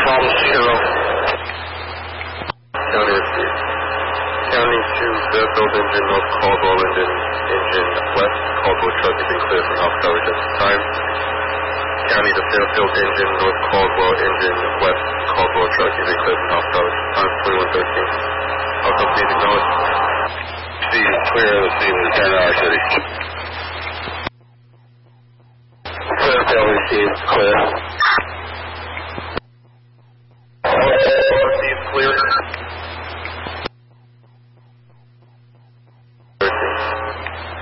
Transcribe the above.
from 0. County received. County 2, Fairfield engine, North Caldwell engine west. Caldwell truck has been cleared from Alpha Tower just in time. County to Fairfield engine, North Caldwell engine west. Caldwell truck has been cleared from Alpha Tower. Time 2113. Alpha please acknowledge. C is clear. The scene is 10 hour city. Fairfield received. Clear.